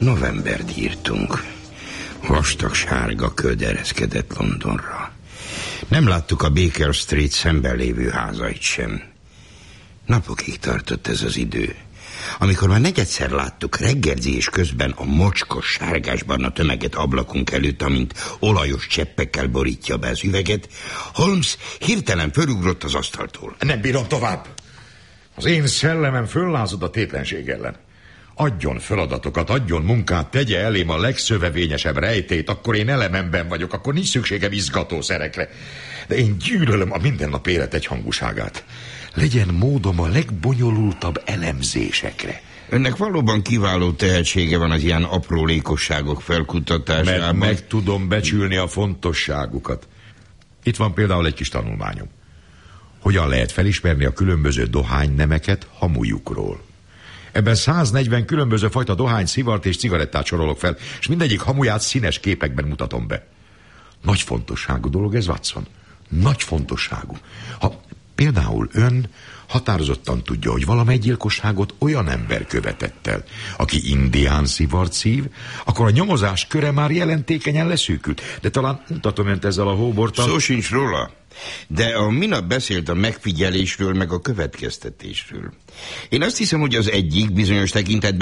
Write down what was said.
Novembert írtunk. Vastag sárga köd ereszkedett Londonra. Nem láttuk a Baker Street szemben lévő házait sem. Napokig tartott ez az idő. Amikor már negyedszer láttuk reggelzés közben a mocskos sárgásbarna tömeget ablakunk előtt, amint olajos cseppekkel borítja be az üveget, Holmes hirtelen fölugrott az asztaltól. Nem bírom tovább. Az én szellemem föllázad a tétlenség ellen. Adjon feladatokat, adjon munkát, tegye elém a legszövevényesebb rejtét, akkor én elememben vagyok, akkor nincs szükségem izgatószerekre. De én gyűlölöm a mindennap élet egyhangúságát. Legyen módom a legbonyolultabb elemzésekre. Önnek valóban kiváló tehetsége van az ilyen aprólékosságok felkutatásában. Mert meg tudom becsülni a fontosságukat. Itt van például egy kis tanulmányom. Hogyan lehet felismerni a különböző dohánynemeket hamujukról? Ebben 140 különböző fajta dohány, szivart és cigarettát sorolok fel, és mindegyik hamuját színes képekben mutatom be. Nagy fontosságú dolog ez, Watson. Nagy fontosságú. Ha például ön határozottan tudja, hogy valamely gyilkosságot olyan ember követett el, aki indián szivart szív, akkor a nyomozás köre már jelentékenyen leszűkült. De talán mutatom önt ezzel a hóborttal. Szó sincs róla. De a minap beszélt a megfigyelésről, meg a következtetésről. Én azt hiszem, hogy az egyik bizonyos tekintetben